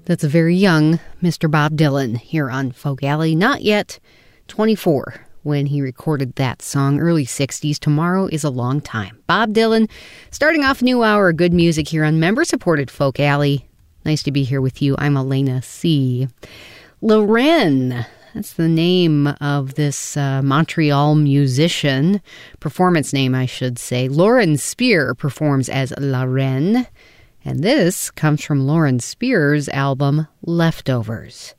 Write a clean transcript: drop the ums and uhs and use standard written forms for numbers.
That's a very young Mr. Bob Dylan here on Folk Alley. Not yet 24 when he recorded that song, early 60s. Tomorrow is a long time. Bob Dylan, starting off a new hour of good music here on member-supported Folk Alley. Nice to be here with you. I'm Elena C. Loren, that's the name of this Montreal musician. Performance name, I should say. Lauren Spear performs as La Reine. And this comes from Lauren Spear's album, Leftovers.